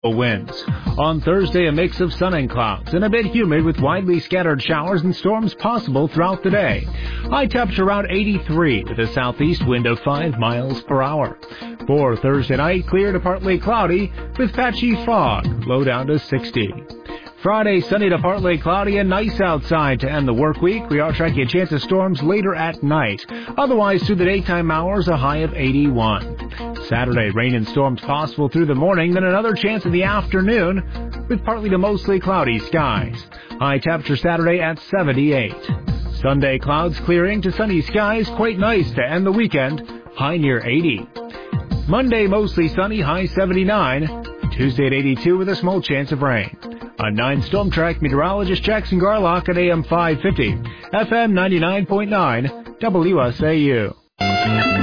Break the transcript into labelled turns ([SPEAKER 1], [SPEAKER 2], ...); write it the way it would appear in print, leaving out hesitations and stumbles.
[SPEAKER 1] winds. On Thursday, a mix of sun and clouds and a bit humid with widely scattered showers and storms possible throughout the day. High temperature around 83 with a southeast wind of 5 miles per hour. For Thursday night, clear to partly cloudy with patchy fog, low down to 60. Friday, sunny to partly cloudy and nice outside to end the work week. We are tracking a chance of storms later at night. Otherwise, through the daytime hours, a high of 81. Saturday, rain and storms possible through the morning, then another chance in the afternoon with partly to mostly cloudy skies. High temperature Saturday at 78. Sunday, clouds clearing to sunny skies, quite nice to end the weekend, high near 80. Monday, mostly sunny, high 79. Tuesday at 82 with a small chance of rain. On 9 Storm Track, meteorologist Jackson Garlock at AM 550, FM 99.9, WSAU.